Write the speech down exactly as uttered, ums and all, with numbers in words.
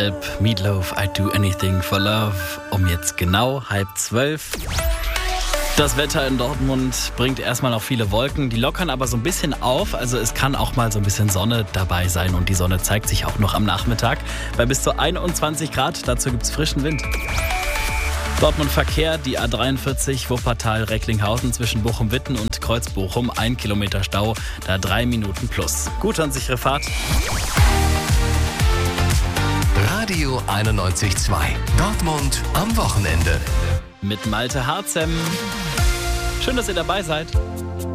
Meatloaf, I'd do anything for love. Um jetzt genau halb zwölf. Das Wetter in Dortmund bringt erstmal noch viele Wolken, die lockern aber so ein bisschen auf. Also es kann auch mal so ein bisschen Sonne dabei sein und die Sonne zeigt sich auch noch am Nachmittag bei bis zu einundzwanzig Grad. Dazu gibt es frischen Wind. Dortmund Verkehr, die A dreiundvierzig Wuppertal-Recklinghausen zwischen Bochum-Witten und Kreuz-Bochum. Ein Kilometer Stau, da drei Minuten plus. Gute und sichere Fahrt. Radio einundneunzig Komma zwei. Dortmund am Wochenende. Mit Malte Harzem. Schön, dass ihr dabei seid.